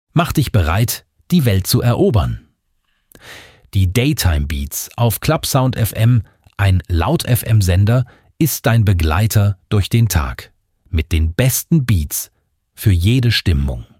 Mach dich bereit, die Welt zu erobern. Die Daytime Beats auf Clubsound FM, ein Laut-FM-Sender, ist dein Begleiter durch den Tag. Mit den besten Beats für jede Stimmung.